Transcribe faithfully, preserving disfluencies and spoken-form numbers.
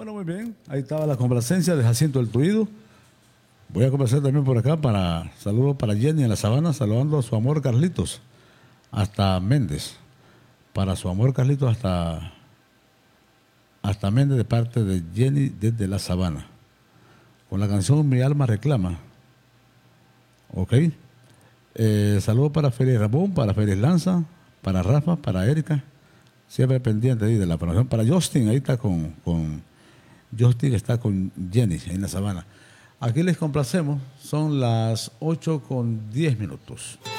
Bueno, muy bien. Ahí estaba la complacencia de Jacinto el Tuido. Voy a complacer también por acá para saludos para Jenny en la Sabana, saludando a su amor Carlitos hasta Méndez. Para su amor Carlitos hasta, hasta Méndez de parte de Jenny desde la Sabana. Con la canción Mi Alma Reclama. Ok. Eh, saludos para Félix Ramón, para Félix Lanza, para Rafa, para Erika. Siempre pendiente ahí de la programación. Para Justin, ahí está con, con Justin, está con Jenny en la Sabana. Aquí les complacemos. Son las ocho con diez minutos.